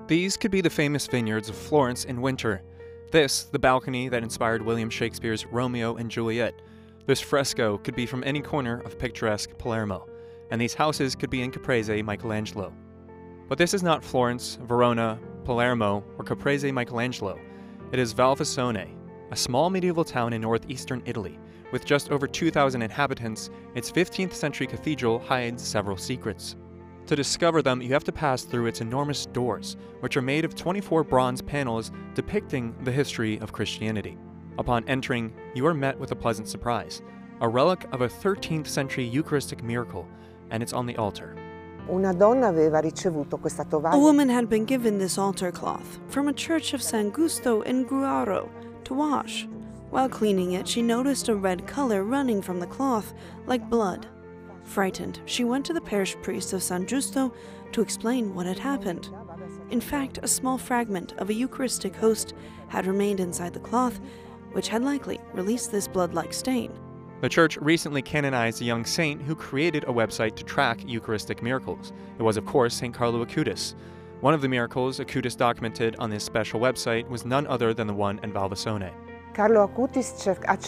These could be the famous vineyards of Florence in winter. This, the balcony that inspired William Shakespeare's Romeo and Juliet. This fresco could be from any corner of picturesque Palermo, and these houses could be in Caprese Michelangelo. But this is not Florence, Verona, Palermo, or Caprese Michelangelo. It is Valvassone, a small medieval town in northeastern Italy. With just over 2,000 inhabitants, its 15th century cathedral hides several secrets. To discover them, you have to pass through its enormous doors, which are made of 24 bronze panels depicting the history of Christianity. Upon entering, you are met with a pleasant surprise, a relic of a 13th century Eucharistic miracle, and it's on the altar. A woman had been given this altar cloth from a church of San Giusto in Gruaro to wash. While cleaning it, she noticed a red color running from the cloth, like blood. Frightened, she went to the parish priest of San Giusto to explain what had happened. In fact, a small fragment of a Eucharistic host had remained inside the cloth, which had likely released this blood-like stain. The church recently canonized a young saint who created a website to track Eucharistic miracles. It was, of course, St. Carlo Acutis. One of the miracles Acutis documented on this special website was none other than the one at Valvassone. Carlo Acutis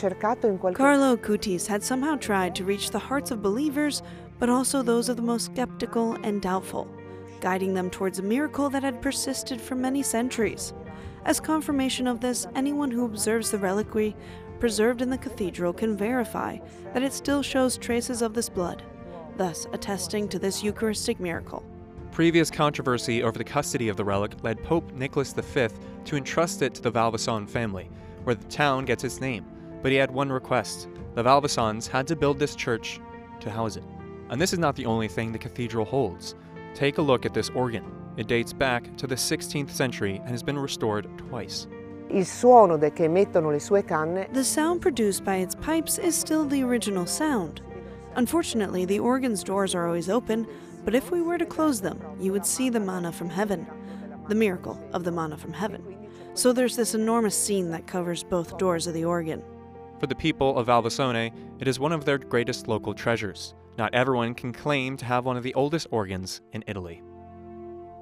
had somehow tried to reach the hearts of believers, but also those of the most skeptical and doubtful, guiding them towards a miracle that had persisted for many centuries. As confirmation of this, anyone who observes the reliquary preserved in the cathedral can verify that it still shows traces of this blood, thus attesting to this Eucharistic miracle. Previous controversy over the custody of the relic led Pope Nicholas V to entrust it to the Valvasson family, where the town gets its name, but he had one request. The Valvassons had to build this church to house it. And this is not the only thing the cathedral holds. Take a look at this organ. It dates back to the 16th century and has been restored twice. The sound produced by its pipes is still the original sound. Unfortunately, the organ's doors are always open, but if we were to close them, you would see the manna from heaven, the miracle of the manna from heaven. So there's this enormous scene that covers both doors of the organ. For the people of Valvassone, it is one of their greatest local treasures. Not everyone can claim to have one of the oldest organs in Italy.